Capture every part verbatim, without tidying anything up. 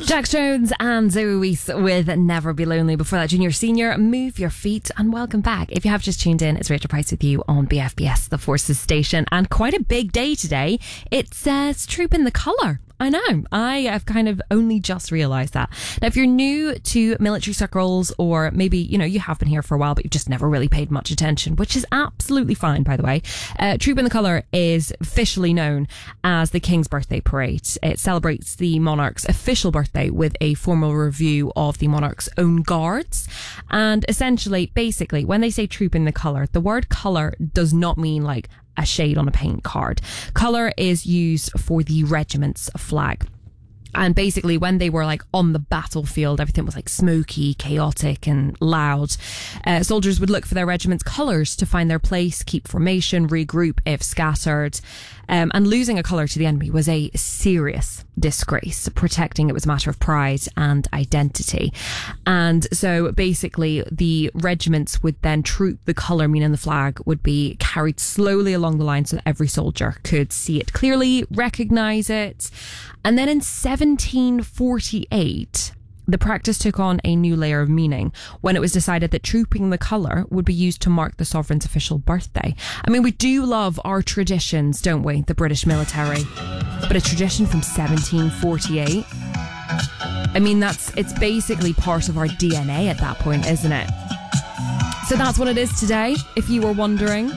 Jax Jones and Zoe Wees with Never Be Lonely. Before that, Junior Senior, Move Your Feet, and welcome back. If you have just tuned in, it's Rachel Price with you on B F B S, the Forces Station, and quite a big day today. It says Troop in the Colour. I know. I have kind of only just realised that. Now, if you're new to military circles, or maybe, you know, you have been here for a while, but you've just never really paid much attention, which is absolutely fine, by the way. Uh, Troop in the Colour is officially known as the King's Birthday Parade. It celebrates the monarch's official birthday with a formal review of the monarch's own guards. And essentially, basically, when they say Troop in the Colour, the word colour does not mean like a shade on a paint card. Colour is used for the regiment's flag. And basically, when they were like on the battlefield, everything was like smoky, chaotic and loud. Uh, soldiers would look for their regiment's colours to find their place, keep formation, regroup if scattered. Um, and losing a colour to the enemy was a serious disgrace. Protecting it was a matter of pride and identity. And so basically, the regiments would then troop the colour, meaning the flag, would be carried slowly along the line so that every soldier could see it clearly, recognise it. And then in seventeen forty-eight, the practice took on a new layer of meaning when it was decided that trooping the colour would be used to mark the sovereign's official birthday. I mean, we do love our traditions, don't we? The British military. But a tradition from seventeen forty-eight? I mean, that's it's basically part of our D N A at that point, isn't it? So that's what it is today, if you were wondering.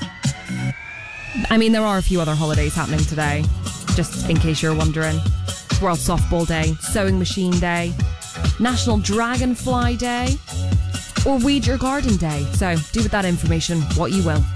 I mean, there are a few other holidays happening today, just in case you're wondering. It's World Softball Day, Sewing Machine Day, National Dragonfly Day, or Weed Your Garden Day. So do with that information what you will.